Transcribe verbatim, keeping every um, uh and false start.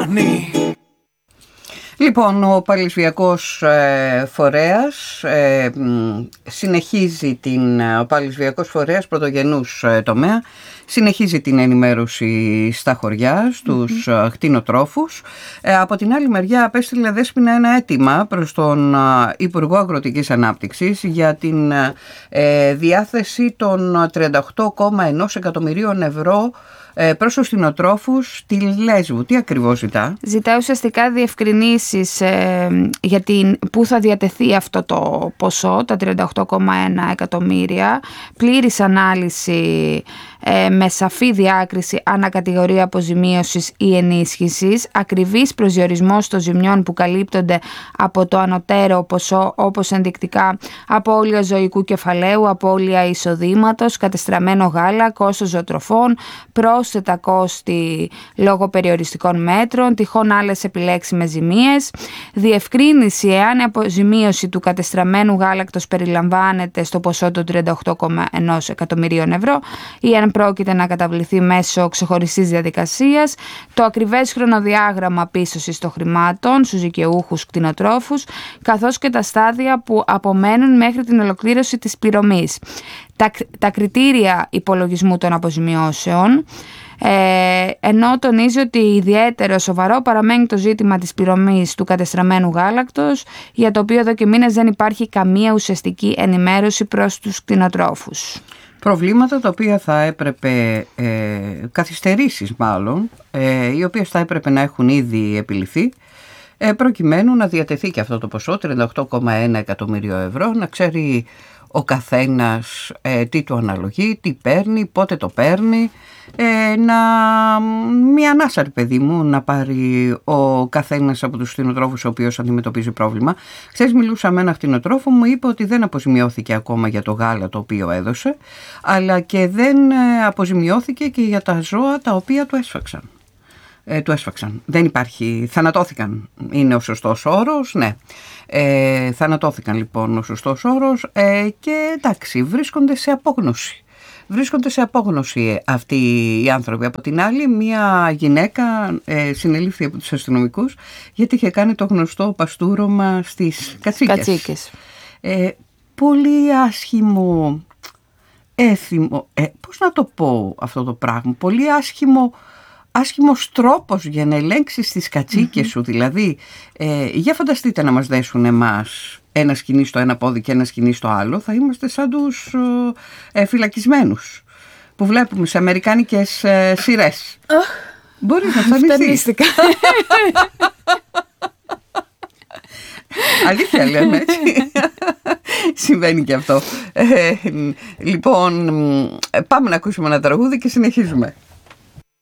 φωνή. Λοιπόν, ο Παλαισβειακός ε, φορέας ε, συνεχίζει την, ο Παλαισβειακός φορέας πρωτογενούς ε, τομέα συνεχίζει την ενημέρωση στα χωριά, στους mm-hmm. κτηνοτρόφους. Ε, από την άλλη μεριά απέστειλε Δέσποινα ένα αίτημα προς τον ε, Υπουργό Αγροτικής Ανάπτυξης για την ε, διάθεση των τριάντα οκτώ κόμμα ένα εκατομμυρίων ευρώ προς τους κτηνοτρόφους στη Λέσβου. Τι ακριβώς ζητά? Ζητά ουσιαστικά διευκρινήσεις ε, για την, πού θα διατεθεί αυτό το ποσό, τα τριάντα οκτώ κόμμα ένα εκατομμύρια, πλήρης ανάλυση ε, με σαφή διάκριση ανακατηγορία αποζημίωσης ή ενίσχυσης, ακριβής προσδιορισμός των ζημιών που καλύπτονται από το ανωτέρω ποσό, όπως ενδεικτικά απώλεια ζωικού κεφαλαίου, απώλεια εισοδήματος, κατεστραμμένο γάλα, κόστος ζωοτροφών, πρόσθετα κόστη λόγω περιοριστικών μέτρων, τυχόν άλλες επιλέξιμες ζημίες, διευκρίνηση εάν η αποζημίωση του κατεστραμμένου γάλακτος περιλαμβάνεται στο ποσό των τριάντα οκτώ κόμμα ένα εκατομμυρίων ευρώ ή αν πρόκειται να καταβληθεί μέσω ξεχωριστής διαδικασίας, το ακριβές χρονοδιάγραμμα πίστοσης των χρημάτων στους δικαιούχους κτηνοτρόφους, καθώς και τα στάδια που απομένουν μέχρι την ολοκλήρωση της πληρωμής. Τα, τα κριτήρια υπολογισμού των αποζημιώσεων, ε, ενώ τονίζει ότι ιδιαίτερο σοβαρό παραμένει το ζήτημα της πληρωμής του κατεστραμμένου γάλακτος, για το οποίο εδώ και μήνες δεν υπάρχει καμία ουσιαστική ενημέρωση προς τους κτηνοτρόφους. Προβλήματα τα οποία θα έπρεπε, ε, καθυστερήσεις μάλλον, ε, οι οποίες θα έπρεπε να έχουν ήδη επιληθεί, ε, προκειμένου να διατεθεί και αυτό το ποσό, τριάντα οκτώ κόμμα ένα εκατομμύριο ευρώ, να ξέρει ο καθένας ε, τι του αναλογεί, τι παίρνει, πότε το παίρνει, ε, να, μια ανάσα, παιδί μου, να πάρει ο καθένας από τους κτηνοτρόφους ο οποίος αντιμετωπίζει πρόβλημα. Χθες μιλούσα με ένα κτηνοτρόφο, μου είπε ότι δεν αποζημιώθηκε ακόμα για το γάλα το οποίο έδωσε, αλλά και δεν ε, αποζημιώθηκε και για τα ζώα τα οποία του έσφαξαν. Ε, του έσφαξαν. Δεν υπάρχει, θανατώθηκαν είναι ο σωστός όρος, ναι. Ε, θανατώθηκαν λοιπόν ο σωστός όρος ε, και εντάξει, βρίσκονται σε απόγνωση. Βρίσκονται σε απόγνωση αυτοί οι άνθρωποι. Από την άλλη, μια γυναίκα ε, συνελήφθη από τους αστυνομικούς γιατί είχε κάνει το γνωστό παστούρωμα στις κατσίκες. κατσίκες. Ε, πολύ άσχημο, έθιμο, ε, πώς να το πω αυτό το πράγμα, πολύ άσχημο, άσχημος τρόπος για να ελέγξεις τις κατσίκες mm-hmm. σου. Δηλαδή, ε, για φανταστείτε να μας δέσουν εμάς ένα σκοινί στο ένα πόδι και ένα σκοινί στο άλλο, θα είμαστε σαν τους ε, φυλακισμένους που βλέπουμε σε αμερικάνικες ε, σειρές. Oh. Μπορείς να φτανιστείς. Αλήθεια λέμε, έτσι. Συμβαίνει και αυτό. Ε, λοιπόν, πάμε να ακούσουμε ένα τραγούδι και συνεχίζουμε.